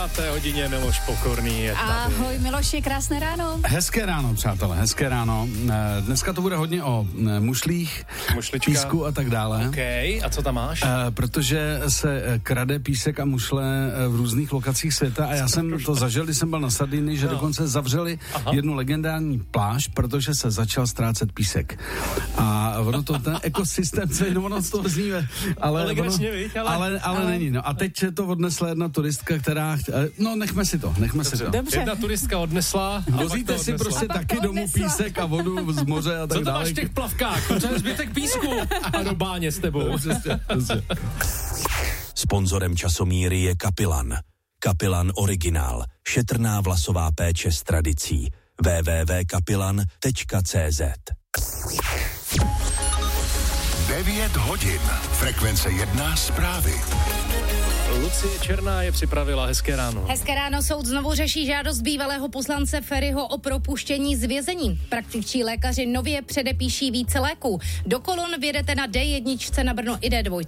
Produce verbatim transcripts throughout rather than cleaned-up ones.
desáté hodině Miloš Pokorný je tady. Ahoj Miloši, krásné ráno. Hezké ráno, přátelé, hezké ráno. Dneska to bude hodně o mušlích, Mušlička. písku a tak dále. OK, a co tam máš? E, protože se krade písek a mušle v různých lokacích světa a já jsem to zažil, když jsem byl na Sardinii, že no. dokonce zavřeli Aha. jednu legendární pláž, protože se začal ztrácet písek. A ono to, ten ekosystém, co no, ono z toho zní, ale, ono, víš, ale, ale, ale, ale není. No. A teď to odnesla jedna turistka, která, no nechme si to, nechme Dobře. si to. Dobře. Jedna turistka odnesla. Vozíte si prostě taky domů odnesla. Písek a vodu z moře a tak dále. Co to dále. Máš v těch plavkách? Protože zbytek písku a do báně s tebou. Sponzorem časomíry je Kapilan. Kapilan Originál. Šetrná vlasová péče s tradicí. w w w tečka kapilan tečka c z devět hodin. Frekvence jedna zprávy. Lucie Černá je připravila. Hezké ráno. Hezké ráno. Soud znovu řeší žádost bývalého poslance Feriho o propuštění z vězení. Praktičtí lékaři nově předepíší více léků. Do kolon vyjedete na D jedna na Brno i D dva.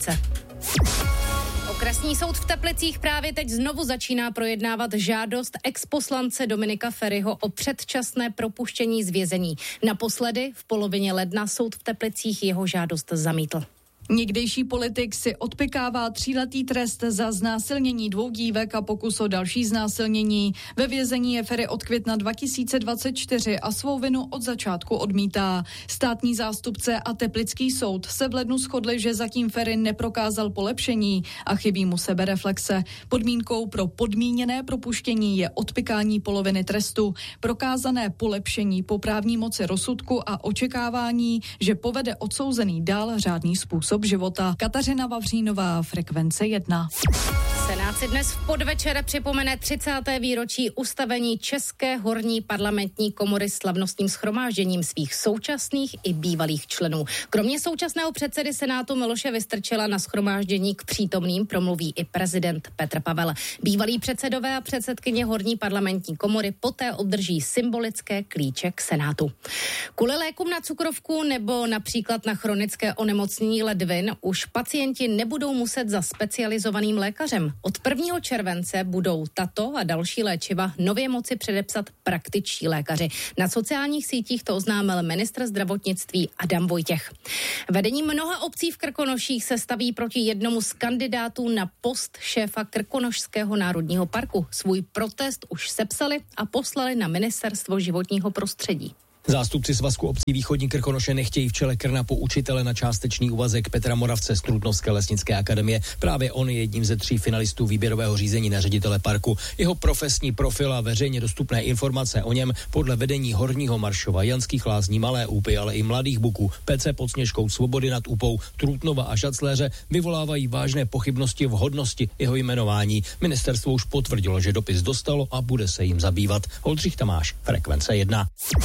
Okresní soud v Teplicích právě teď znovu začíná projednávat žádost exposlance Dominika Feriho o předčasné propuštění z vězení. Naposledy v polovině ledna soud v Teplicích jeho žádost zamítl. Někdejší politik si odpykává tříletý trest za znásilnění dvou dívek a pokus o další znásilnění. Ve vězení je Feri od května dva tisíce dvacet čtyři a svou vinu od začátku odmítá. Státní zástupce a Teplický soud se v lednu shodli, že zatím Feri neprokázal polepšení a chybí mu sebereflexe. Podmínkou pro podmíněné propuštění je odpykání poloviny trestu, prokázané polepšení po právní moci rozsudku a očekávání, že povede odsouzený dál řádný způsob života. Kateřina Vavřínová, Frekvence jedna. Senát si dnes v podvečer připomene třicáté výročí ustavení České horní parlamentní komory slavnostním shromážděním svých současných i bývalých členů. Kromě současného předsedy Senátu Miloše Vystrčila na shromáždění k přítomným promluví i prezident Petr Pavel. Bývalí předsedové a předsedkyně horní parlamentní komory poté obdrží symbolické klíče k Senátu. Kvůli lékům na cukrovku nebo například na chronické onemocnění ledvin už pacienti nebudou muset za specializovaným lékařem. Od prvního července budou tato a další léčiva nově moci předepsat praktičtí lékaři. Na sociálních sítích to oznámil ministr zdravotnictví Adam Vojtěch. Vedení mnoha obcí v Krkonoších se staví proti jednomu z kandidátů na post šéfa Krkonošského národního parku. Svůj protest už sepsali a poslali na ministerstvo životního prostředí. Zástupci Svazku obcí Východní Krkonoše nechtějí v čele Krnapu učitele na částečný úvazek Petra Moravce z Trutnovské lesnické akademie. Právě on je jedním ze tří finalistů výběrového řízení na ředitele parku. Jeho profesní profil a veřejně dostupné informace o něm podle vedení Horního Maršova, Janských Lázní, Malé Úpy, ale i Mladých Buků, P C pod Sněžkou, Svobody nad Úpou, Trutnova a Žacléře vyvolávají vážné pochybnosti v hodnosti jeho jmenování. Ministerstvo už potvrdilo, že dopis dostalo a bude se jim zabývat. Oldřich Tamáš, Frekvence jedna.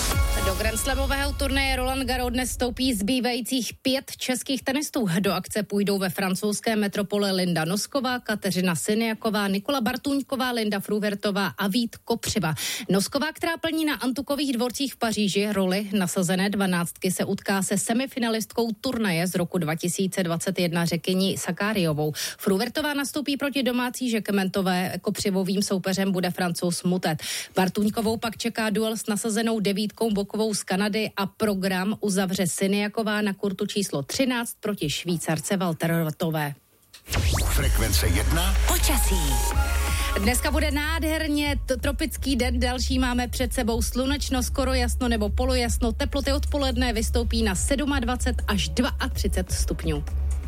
Do Grand Slamového turnaje Roland Garros dnes vstoupí zbývajících pět českých tenistů. Do akce půjdou ve francouzské metropole Linda Nosková, Kateřina Siniaková, Nikola Bartuňková, Linda Fruvertová a Vít Kopřiva. Nosková, která plní na Antukových dvorcích v Paříži roli nasazené dvanáctky, se utká se semifinalistkou turnaje z roku dva tisíce dvacet jedna Řekyní Sakáriovou. Fruvertová nastoupí proti domácí Žekementové, Kopřivovým soupeřem bude Francouz Mutet. Bartuňkovou pak čeká duel s nasazenou devítkou Bokovou z Kanady a program uzavře Siniaková na kurtu číslo třináct proti Švýcarce Valterotové. Frekvence jedna. Počasí. Dneska bude nádherně t- tropický den, další máme před sebou slunečno, skoro jasno nebo polojasno. Teploty odpoledne vystoupí na dvacet sedm až třicet dva stupňů.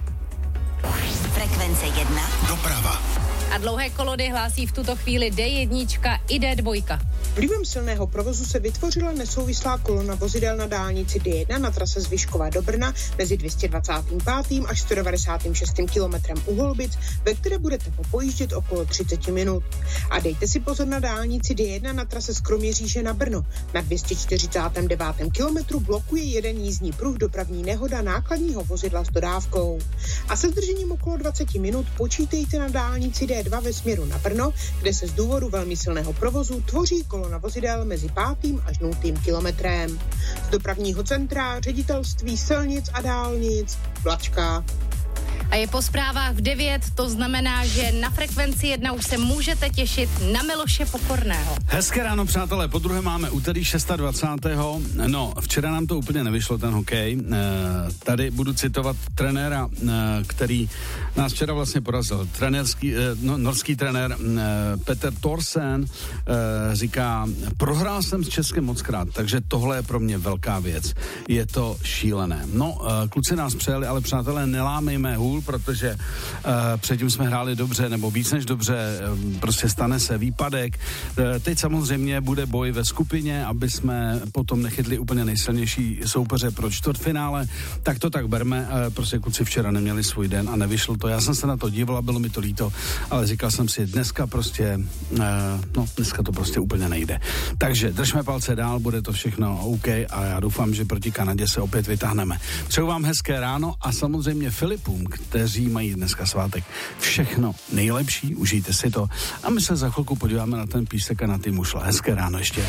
Frekvence jedna. Doprava. A dlouhé kolony hlásí v tuto chvíli D jedna i D dva. Vlivem silného provozu se vytvořila nesouvislá kolona vozidel na dálnici D jedna na trase z Vyškova do Brna mezi dvě stě dvacet pět až sto devadesát šest kilometrem u Holbic, ve které budete popojíždět okolo třicet minut. A dejte si pozor na dálnici D jedna na trase z Kroměříže na Brno. Na dvě stě čtyřicet devět kilometrů blokuje jeden jízdní pruh dopravní nehoda nákladního vozidla s dodávkou. A se zdržením okolo dvacet minut počítejte na dálnici D dva ve směru na Brno, kde se z důvodu velmi silného provozu tvoří kolona vozidel mezi pátým až nultým kilometrem. Z dopravního centra Ředitelství silnic a dálnic Vlačka. A je po zprávách v devět, to znamená, že na Frekvenci jedna už se můžete těšit na Miloše Pokorného. Hezké ráno, přátelé, po druhé máme úterý dvacátého šestého No, včera nám to úplně nevyšlo, ten hokej. E, tady budu citovat trenéra, e, který nás včera vlastně porazil. Trenérský, e, no, norský trenér e, Peter Thorsen e, říká, prohrál jsem s Českem mockrát, takže tohle je pro mě velká věc. Je to šílené. No, e, kluci nás přejeli, ale přátelé, nelámejme hůl, protože e, předtím jsme hráli dobře, nebo víc než dobře, e, prostě stane se výpadek. E, teď samozřejmě bude boj ve skupině, aby jsme potom nechytli úplně nejsilnější soupeře pro čtvrtfinále, tak to tak berme, e, prostě kluci včera neměli svůj den a nevyšlo to. Já jsem se na to díval a bylo mi to líto, ale říkal jsem si, dneska prostě, e, no, dneska to prostě úplně nejde. Takže držme palce dál, bude to všechno OK a já doufám, že proti Kanadě se opět vytáhneme. Přeju vám hezké ráno a samozřejmě Filipům, kteří mají dneska svátek, všechno nejlepší, užijte si to a my se za chvilku podíváme na ten písek a na ty mušle. Hezké ráno ještě.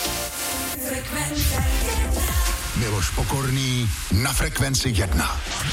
Miloš Pokorný na Frekvenci jedna.